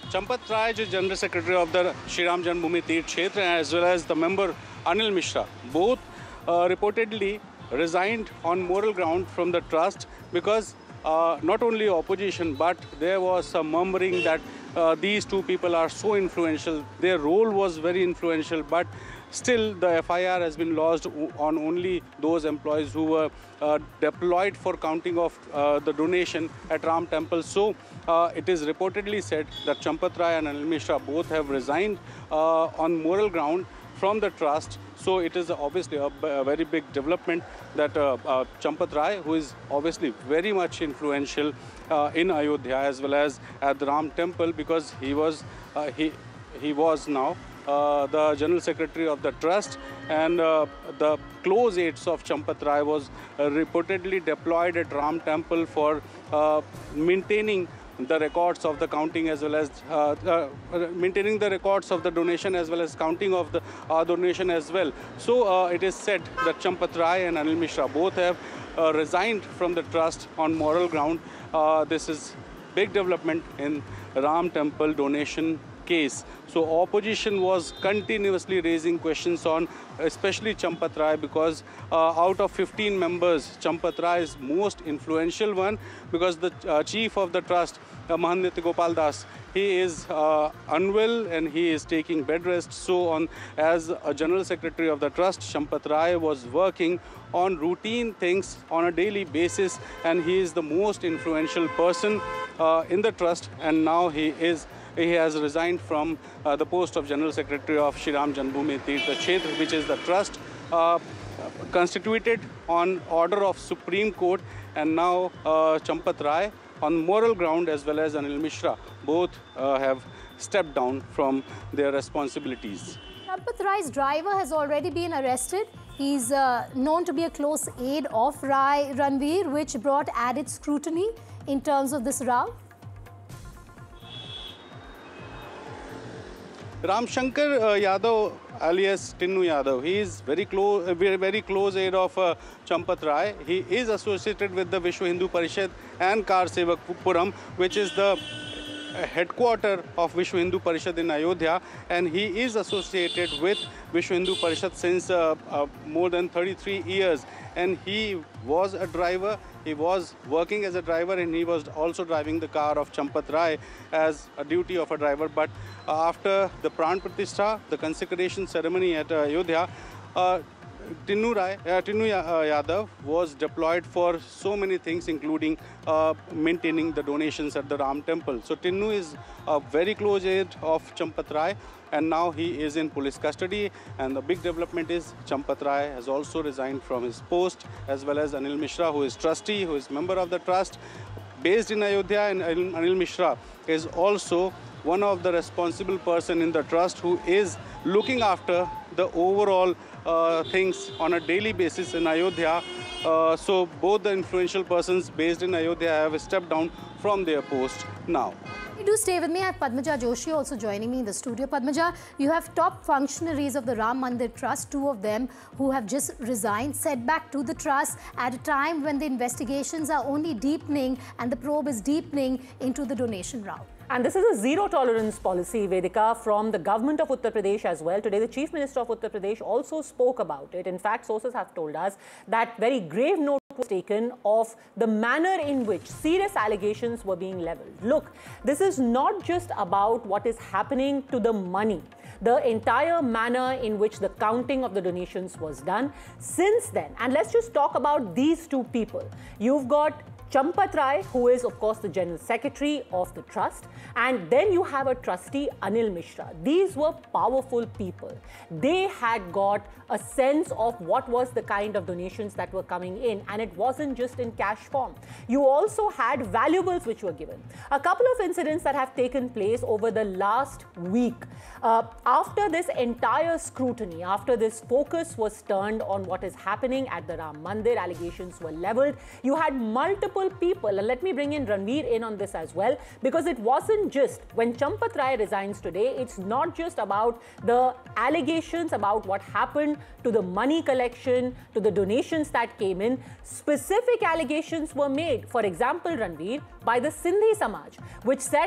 Champat Rai, General Secretary of the Shri Ram Janmabhoomi Tirth Kshetra, as well as the member Anil Mishra, both reportedly resigned on moral ground from the trust because not only opposition, but there was some murmuring that these two people are so influential. Their role was very influential, but still the FIR has been lodged on only those employees who were deployed for counting of the donation at Ram Temple. So it is reportedly said that Champat Rai and Anil Mishra both have resigned on moral ground from the trust. So it is obviously a very big development that Champat Rai, who is obviously very much influential in Ayodhya as well as at the Ram Temple, because he was now the General Secretary of the Trust, and the close aides of Champat Rai was reportedly deployed at Ram Temple for maintaining the records of the counting as well as maintaining the records of the donation as well as counting of the donation as well. So it is said that Champat Rai and Anil Mishra both have resigned from the trust on moral ground. This is big development in Ram Temple donation case. So opposition was continuously raising questions on especially Champat Rai, because out of 15 members, Champat Rai is most influential one, because the chief of the trust, Mahanitya Gopal Das, he is unwell and he is taking bed rest. So as a General Secretary of the trust, Champat Rai was working on routine things on a daily basis, and he is the most influential person in the trust, and now he has resigned from the post of General Secretary of Shri Ram Janmabhoomi Tirth Kshetra, which is the trust constituted on order of Supreme Court. And now Champat Rai, on moral ground, as well as Anil Mishra, both have stepped down from their responsibilities. Champat Rai's driver has already been arrested. He's known to be a close aide of Rai Ranveer, which brought added scrutiny in terms of this row. Ram Shankar Yadav, alias Tinnu Yadav, he is very close aide of Champat Rai. He is associated with the Vishwa Hindu Parishad and Kar Sevak Puram, which is the headquarter of Vishwa Hindu Parishad in Ayodhya, and he is associated with Vishwa Hindu Parishad since more than 33 years. And he was a driver, he was working as a driver, and he was also driving the car of Champat Rai as a duty of a driver. But after the Pran Pratishtha, the consecration ceremony at Ayodhya, Tinnu Yadav was deployed for so many things, including maintaining the donations at the Ram Temple. So Tinnu is a very close aide of Champat Rai, and now he is in police custody. And the big development is Champat Rai has also resigned from his post, as well as Anil Mishra, who is trustee, who is member of the trust based in Ayodhya. And Anil Mishra is also one of the responsible person in the trust who is looking after the overall things on a daily basis in Ayodhya. So both the influential persons based in Ayodhya have stepped down from their post now. Do stay with me. I have Padmaja Joshi also joining me in the studio. Padmaja, you have top functionaries of the Ram Mandir Trust, two of them who have just resigned, setback to the trust at a time when the investigations are only deepening and the probe is deepening into the donation route. And this is a zero-tolerance policy, Vedika, from the government of Uttar Pradesh as well. Today, the Chief Minister of Uttar Pradesh also spoke about it. In fact, sources have told us that very grave note was taken of the manner in which serious allegations were being leveled. Look, this is not just about what is happening to the money. The entire manner in which the counting of the donations was done since then. And let's just talk about these two people. You've got Champat Rai, who is, of course, the General Secretary of the Trust. And then you have a trustee, Anil Mishra. These were powerful people. They had got a sense of what was the kind of donations that were coming in. And it wasn't just in cash form. You also had valuables which were given. A couple of incidents that have taken place over the last week. After this entire scrutiny, after this focus was turned on what is happening at the Ram Mandir, allegations were leveled. You had multiple people, and let me bring in Ranveer in on this as well, because it wasn't just when Champat Rai resigns today, it's not just about the allegations about what happened to the money collection, to the donations that came in. Specific allegations were made, for example, Ranveer, by the Sindhi Samaj, which said